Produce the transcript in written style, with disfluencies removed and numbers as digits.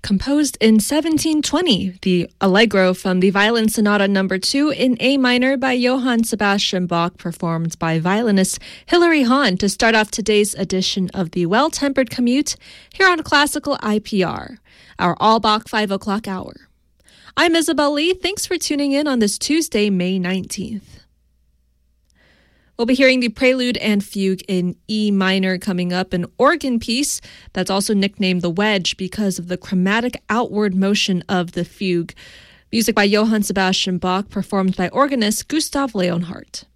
composed in 1720, the Allegro from the Violin Sonata No. 2 in A minor by Johann Sebastian Bach, performed by violinist Hilary Hahn to start off today's edition of the Well-Tempered Commute here on Classical IPR, our all Bach 5 o'clock hour. I'm Isabel Lee. Thanks for tuning in on this Tuesday, May 19th. We'll be hearing the Prelude and Fugue in E minor coming up, an organ piece that's also nicknamed the Wedge because of the chromatic outward motion of the fugue. Music by Johann Sebastian Bach, performed by organist Gustav Leonhardt.